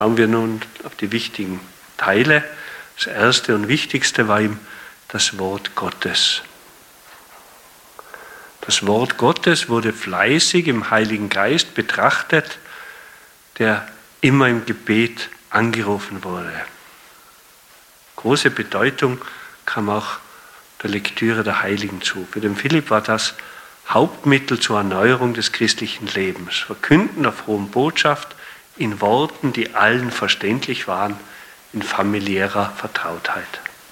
Schauen wir nun auf die wichtigen Teile. Das erste und wichtigste war ihm das Wort Gottes. Das Wort Gottes wurde fleißig im Heiligen Geist betrachtet, der immer im Gebet angerufen wurde. Große Bedeutung kam auch der Lektüre der Heiligen zu. Für den Philipp war das Hauptmittel zur Erneuerung des christlichen Lebens. Verkünden der frohen Botschaft in Worten, die allen verständlich waren, in familiärer Vertrautheit.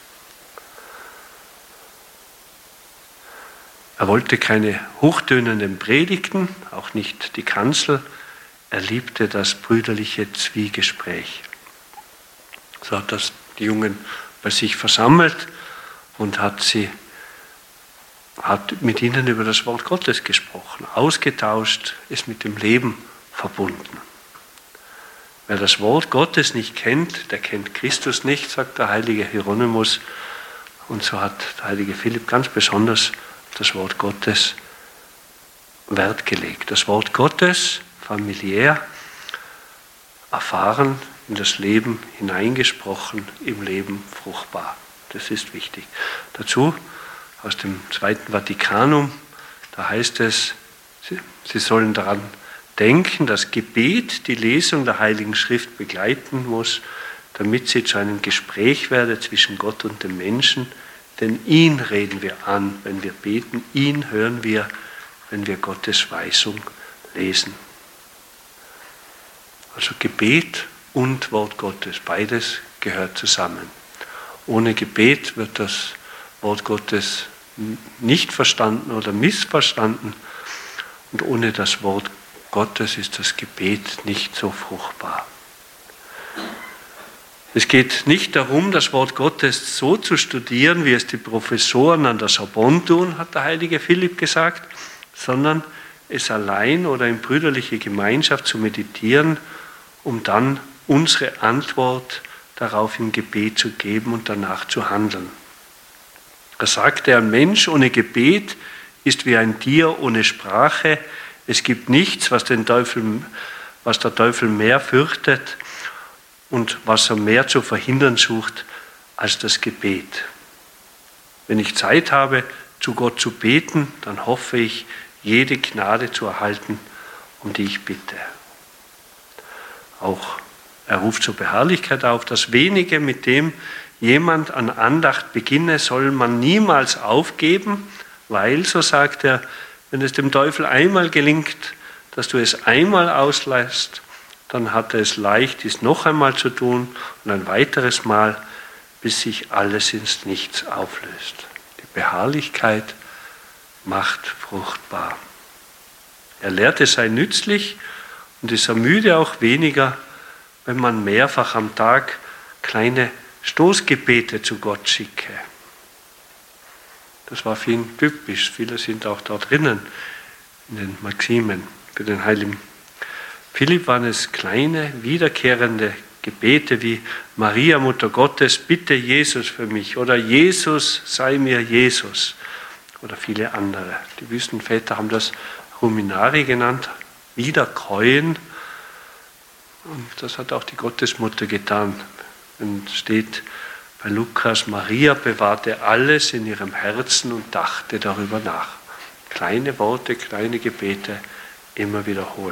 Er wollte keine hochtönenden Predigten, auch nicht die Kanzel. Er liebte das brüderliche Zwiegespräch. So hat das die Jungen bei sich versammelt und hat mit ihnen über das Wort Gottes gesprochen, ausgetauscht, es mit dem Leben verbunden. Wer das Wort Gottes nicht kennt, der kennt Christus nicht, sagt der heilige Hieronymus. Und so hat der heilige Philipp ganz besonders auf das Wort Gottes Wert gelegt. Das Wort Gottes familiär erfahren, in das Leben hineingesprochen, im Leben fruchtbar. Das ist wichtig. Dazu aus dem Zweiten Vatikanum, da heißt es, Sie sollen daran denken, dass Gebet die Lesung der Heiligen Schrift begleiten muss, damit sie zu einem Gespräch werde zwischen Gott und dem Menschen. Denn ihn reden wir an, wenn wir beten, ihn hören wir, wenn wir Gottes Weisung lesen. Also Gebet und Wort Gottes, beides gehört zusammen. Ohne Gebet wird das Wort Gottes nicht verstanden oder missverstanden. Und ohne das Wort Gottes ist das Gebet nicht so fruchtbar. Es geht nicht darum, das Wort Gottes so zu studieren, wie es die Professoren an der Sorbonne tun, hat der heilige Philipp gesagt, sondern es allein oder in brüderliche Gemeinschaft zu meditieren, um dann unsere Antwort darauf im Gebet zu geben und danach zu handeln. Er sagte, ein Mensch ohne Gebet ist wie ein Tier ohne Sprache. Es gibt nichts, was der Teufel mehr fürchtet und was er mehr zu verhindern sucht als das Gebet. Wenn ich Zeit habe, zu Gott zu beten, dann hoffe ich, jede Gnade zu erhalten, um die ich bitte. Auch er ruft zur Beharrlichkeit auf, das Wenige, mit dem jemand an Andacht beginne, soll man niemals aufgeben, weil, so sagt er, wenn es dem Teufel einmal gelingt, dass du es einmal auslässt, dann hat er es leicht, dies noch einmal zu tun und ein weiteres Mal, bis sich alles ins Nichts auflöst. Die Beharrlichkeit macht fruchtbar. Er lehrt, es sei nützlich und es ermüde auch weniger, wenn man mehrfach am Tag kleine Stoßgebete zu Gott schicke. Das war für ihn typisch. Viele sind auch da drinnen in den Maximen. Für den heiligen Philipp waren es kleine, wiederkehrende Gebete wie Maria, Mutter Gottes, bitte Jesus für mich oder Jesus, sei mir Jesus oder viele andere. Die Wüstenväter haben das Ruminari genannt, Wiederkäuen. Und das hat auch die Gottesmutter getan. Und steht bei Lukas, Maria bewahrte alles in ihrem Herzen und dachte darüber nach. Kleine Worte, kleine Gebete, immer wiederholen.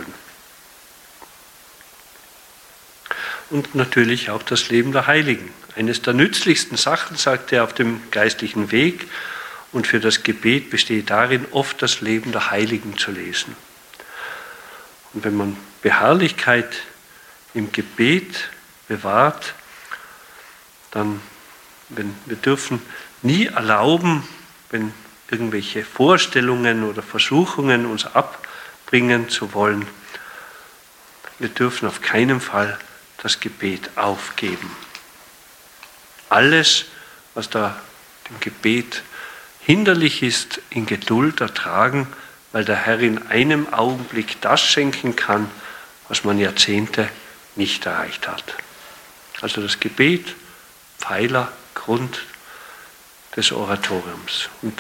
Und natürlich auch das Leben der Heiligen. Eines der nützlichsten Sachen, sagt er, auf dem geistlichen Weg und für das Gebet besteht darin, oft das Leben der Heiligen zu lesen. Und wenn man Beharrlichkeit im Gebet bewahrt, dann, wir dürfen nie erlauben, wenn irgendwelche Vorstellungen oder Versuchungen uns abbringen zu wollen, wir dürfen auf keinen Fall das Gebet aufgeben. Alles, was da dem Gebet hinderlich ist, in Geduld ertragen, weil der Herr in einem Augenblick das schenken kann, was man Jahrzehnte nicht erreicht hat. Also das Gebet, Pfeiler, Grund des Oratoriums. Und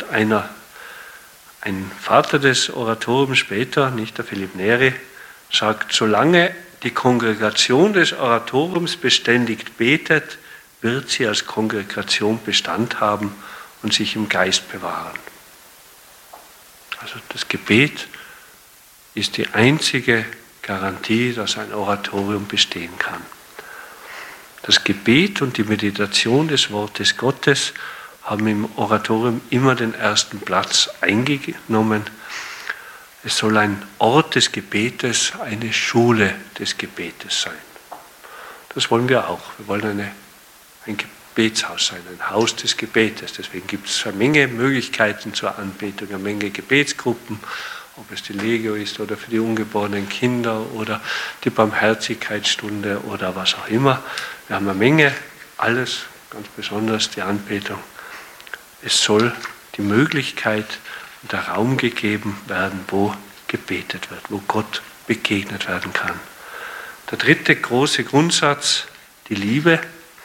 ein Vater des Oratoriums später, nicht der Philipp Neri, sagt, solange die Kongregation des Oratoriums beständig betet, wird sie als Kongregation Bestand haben und sich im Geist bewahren. Also das Gebet ist die einzige Garantie, dass ein Oratorium bestehen kann. Das Gebet und die Meditation des Wortes Gottes haben im Oratorium immer den ersten Platz eingenommen. Es soll ein Ort des Gebetes, eine Schule des Gebetes sein. Das wollen wir auch. Wir wollen ein Gebetshaus sein, ein Haus des Gebetes. Deswegen gibt es eine Menge Möglichkeiten zur Anbetung, eine Menge Gebetsgruppen, ob es die Legio ist oder für die ungeborenen Kinder oder die Barmherzigkeitsstunde oder was auch immer. Wir haben eine Menge, alles, ganz besonders die Anbetung. Es soll die Möglichkeit und der Raum gegeben werden, wo gebetet wird, wo Gott begegnet werden kann. Der dritte große Grundsatz, die Liebe.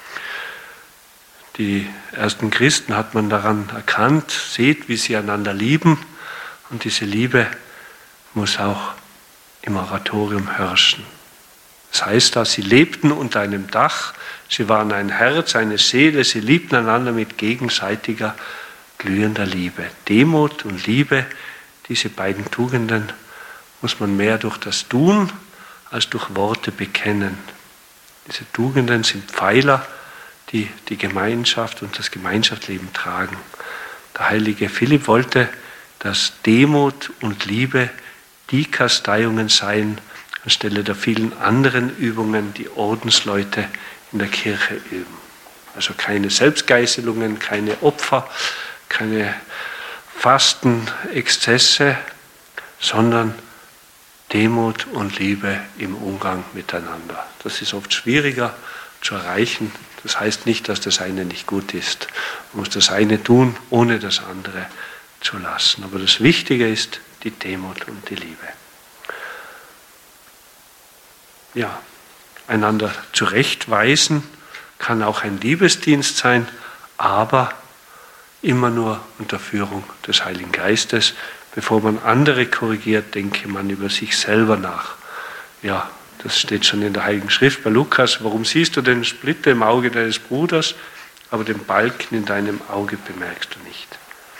Die ersten Christen hat man daran erkannt, seht, wie sie einander lieben. Und diese Liebe muss auch im Oratorium herrschen. Das heißt, dass sie lebten unter einem Dach, sie waren ein Herz, eine Seele, sie liebten einander mit gegenseitiger, glühender Liebe. Demut und Liebe, diese beiden Tugenden, muss man mehr durch das Tun als durch Worte bekennen. Diese Tugenden sind Pfeiler, die die Gemeinschaft und das Gemeinschaftsleben tragen. Der heilige Philipp wollte, dass Demut und Liebe die Kasteiungen seien, anstelle der vielen anderen Übungen, die Ordensleute in der Kirche üben. Also keine Selbstgeißelungen, keine Opfer, keine Fastenexzesse, sondern Demut und Liebe im Umgang miteinander. Das ist oft schwieriger zu erreichen. Das heißt nicht, dass das eine nicht gut ist. Man muss das eine tun, ohne das andere zu lassen. Aber das Wichtige ist die Demut und die Liebe. Ja, einander zurechtweisen kann auch ein Liebesdienst sein, aber immer nur unter Führung des Heiligen Geistes. Bevor man andere korrigiert, denke man über sich selber nach. Ja, das steht schon in der Heiligen Schrift bei Lukas. Warum siehst du den Splitter im Auge deines Bruders, aber den Balken in deinem Auge bemerkst du nicht?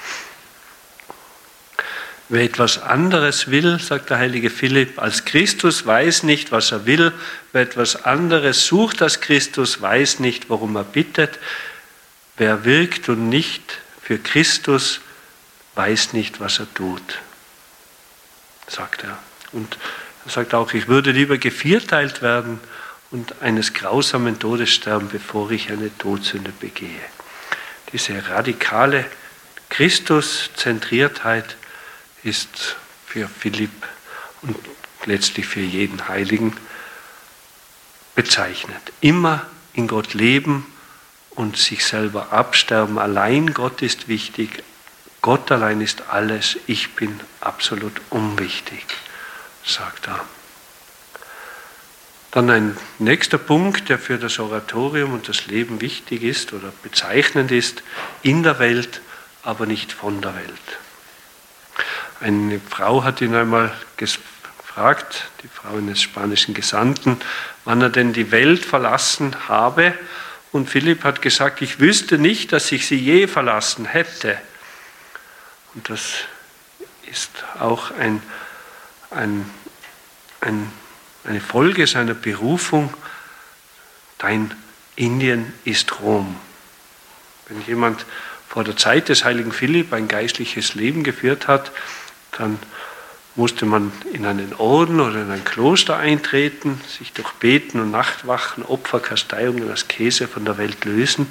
Wer etwas anderes will, sagt der heilige Philipp, als Christus, weiß nicht, was er will. Wer etwas anderes sucht als Christus, weiß nicht, worum er bittet. Wer wirkt und nicht für Christus, weiß nicht, was er tut, sagt er. Und er sagt auch, ich würde lieber gevierteilt werden und eines grausamen Todes sterben, bevor ich eine Todsünde begehe. Diese radikale Christuszentriertheit ist für Philipp und letztlich für jeden Heiligen bezeichnet. Immer in Gott leben und sich selber absterben. Allein Gott ist wichtig. Gott allein ist alles. Ich bin absolut unwichtig, sagt er. Dann ein nächster Punkt, der für das Oratorium und das Leben wichtig ist oder bezeichnend ist, in der Welt, aber nicht von der Welt. Eine Frau hat ihn einmal gefragt, die Frau eines spanischen Gesandten, wann er denn die Welt verlassen habe. Und Philipp hat gesagt, ich wüsste nicht, dass ich sie je verlassen hätte. Und das ist auch eine Folge seiner Berufung. Dein Indien ist Rom. Wenn jemand vor der Zeit des heiligen Philipp ein geistliches Leben geführt hat, dann musste man in einen Orden oder in ein Kloster eintreten, sich durch Beten und Nachtwachen, Opfer, Kasteiungen, Askese von der Welt lösen.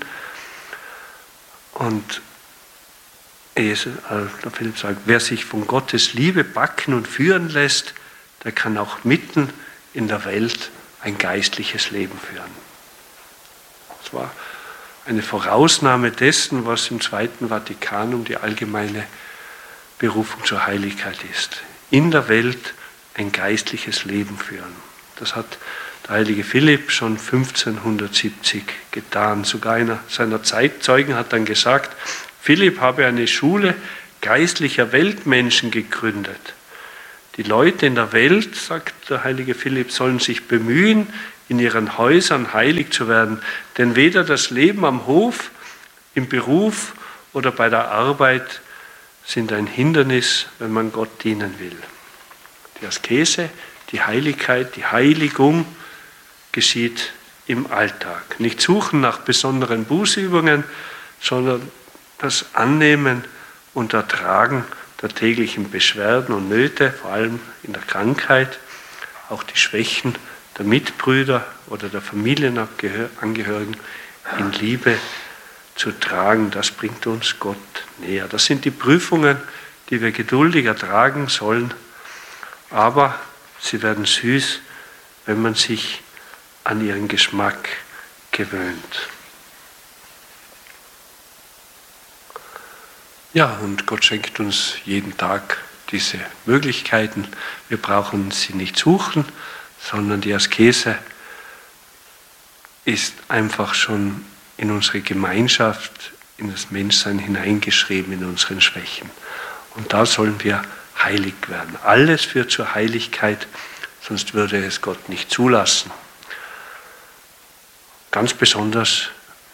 Und der Philipp sagt, wer sich von Gottes Liebe backen und führen lässt, der kann auch mitten in der Welt ein geistliches Leben führen. Das war eine Vorausnahme dessen, was im Zweiten Vatikanum die allgemeine Berufung zur Heiligkeit ist. In der Welt ein geistliches Leben führen. Das hat der heilige Philipp schon 1570 getan. Sogar einer seiner Zeitzeugen hat dann gesagt, Philipp habe eine Schule geistlicher Weltmenschen gegründet, Die Leute in der Welt, sagt der heilige Philipp, sollen sich bemühen, in ihren Häusern heilig zu werden, denn weder das Leben am Hof, im Beruf oder bei der Arbeit sind ein Hindernis, wenn man Gott dienen will. Die Askese, die Heiligkeit, die Heiligung geschieht im Alltag. Nicht suchen nach besonderen Bußübungen, sondern das Annehmen und Ertragen der täglichen Beschwerden und Nöte, vor allem in der Krankheit, auch die Schwächen der Mitbrüder oder der Familienangehörigen in Liebe zu tragen, das bringt uns Gott näher. Das sind die Prüfungen, die wir geduldig ertragen sollen, aber sie werden süß, wenn man sich an ihren Geschmack gewöhnt. Ja, und Gott schenkt uns jeden Tag diese Möglichkeiten. Wir brauchen sie nicht suchen, sondern die Askese ist einfach schon in unsere Gemeinschaft, in das Menschsein hineingeschrieben, in unseren Schwächen. Und da sollen wir heilig werden. Alles führt zur Heiligkeit, sonst würde es Gott nicht zulassen. Ganz besonders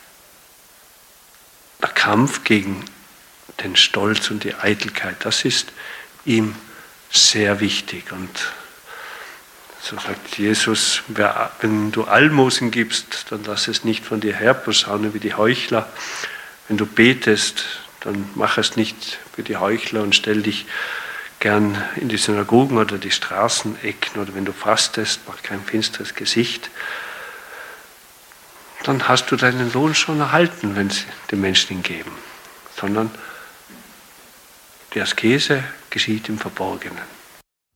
der Kampf gegen den Stolz und die Eitelkeit, das ist ihm sehr wichtig. Und so sagt Jesus, wenn du Almosen gibst, dann lass es nicht von dir herposaunen wie die Heuchler. Wenn du betest, dann mach es nicht wie die Heuchler und stell dich gern in die Synagogen oder die Straßenecken. Oder wenn du fastest, mach kein finsteres Gesicht. Dann hast du deinen Lohn schon erhalten, wenn sie den Menschen ihn geben. Sondern die Askese geschieht im Verborgenen.